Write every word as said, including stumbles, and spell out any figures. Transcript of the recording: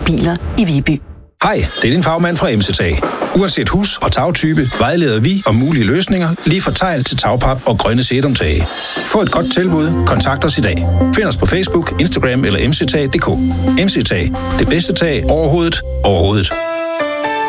biler i Viby. Hej, det er din fagmand fra M C T A. Uanset hus- og tagtype vejleder vi om mulige løsninger, lige fra tegl til tagpap og grønne sedumtage. Få et godt tilbud, kontakt os i dag. Find os på Facebook, Instagram eller m c t punktum d k. M C T A, det bedste tag overhovedet overhovedet.